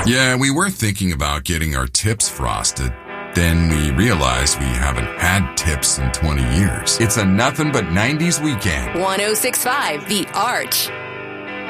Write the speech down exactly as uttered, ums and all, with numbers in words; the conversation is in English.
Yeah, we were thinking about getting our tips frosted. Then we realized we haven't had tips in twenty years. It's a nothing but nineties weekend. one oh six point five The Arch.